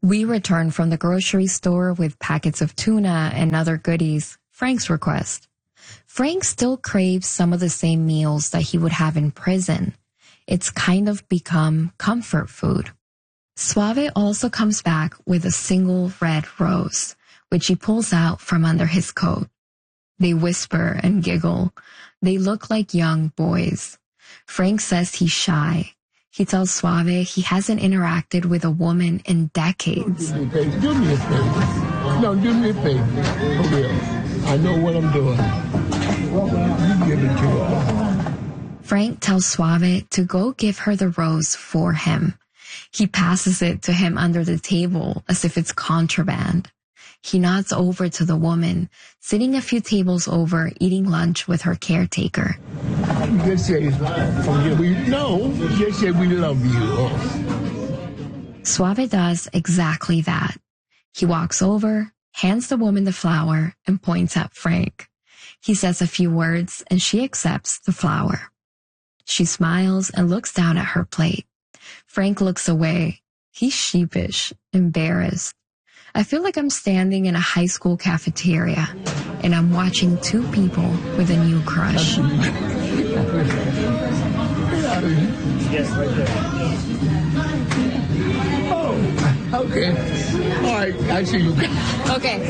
We return from the grocery store with packets of tuna and other goodies, Frank's request. Frank still craves some of the same meals that he would have in prison. It's kind of become comfort food. Suave also comes back with a single red rose, which he pulls out from under his coat. They whisper and giggle. They look like young boys. Frank says he's shy. He tells Suave he hasn't interacted with a woman in decades. Do me a favor. No, do me a favor. For real. I know what I'm doing. You give it to her. Frank tells Suave to go give her the rose for him. He passes it to him under the table as if it's contraband. He nods over to the woman, sitting a few tables over, eating lunch with her caretaker. Just say, just say we love you. Suave does exactly that. He walks over, hands the woman the flower, and points at Frank. He says a few words, and she accepts the flower. She smiles and looks down at her plate. Frank looks away. He's sheepish, embarrassed. I feel like I'm standing in a high school cafeteria, and I'm watching two people with a new crush. Yes, right there. Oh, okay. All right, I see you. Okay.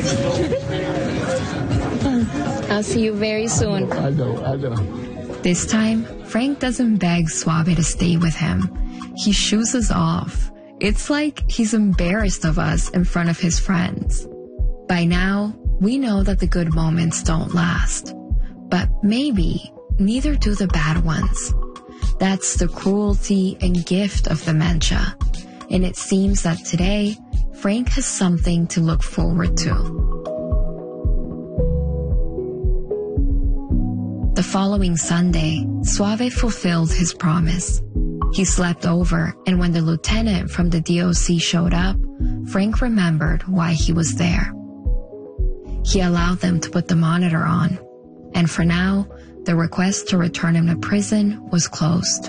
I'll see you very soon. I know. This time, Frank doesn't beg Suave to stay with him. He shoos us off. It's like he's embarrassed of us in front of his friends. By now, we know that the good moments don't last. But maybe neither do the bad ones. That's the cruelty and gift of dementia. And it seems that today, Frank has something to look forward to. The following Sunday, Suave fulfilled his promise. He slept over, and when the lieutenant from the DOC showed up, Frank remembered why he was there. He allowed them to put the monitor on, and for now, the request to return him to prison was closed.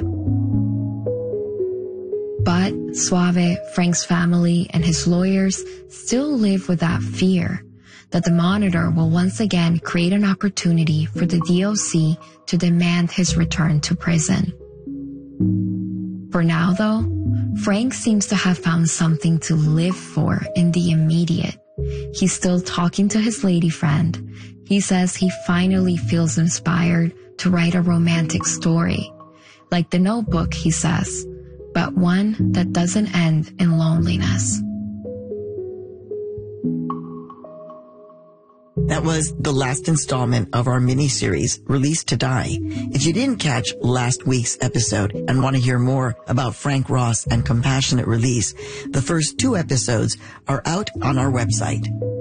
But Suave, Frank's family, and his lawyers still live with that fear that the monitor will once again create an opportunity for the DOC to demand his return to prison. For now, though, Frank seems to have found something to live for in the immediate. He's still talking to his lady friend. He says he finally feels inspired to write a romantic story. Like The Notebook, he says, but one that doesn't end in loneliness. That was the last installment of our mini-series, Released to Die. If you didn't catch last week's episode and want to hear more about Frank Ross and Compassionate Release, the first 2 episodes are out on our website.